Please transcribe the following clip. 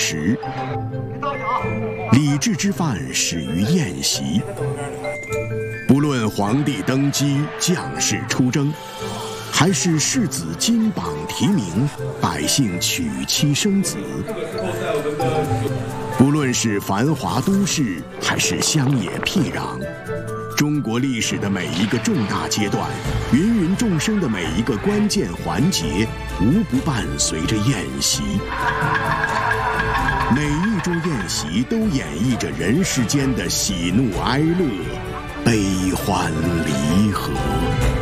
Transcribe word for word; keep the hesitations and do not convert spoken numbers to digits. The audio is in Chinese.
时，礼制之范始于宴席。不论皇帝登基、将士出征，还是世子金榜题名、百姓娶妻生子，不论是繁华都市，还是乡野僻壤，中国历史的每一个重大阶段，芸芸众生的每一个关键环节，无不伴随着宴席。每一桌宴席都演绎着人世间的喜怒哀乐、悲欢离合。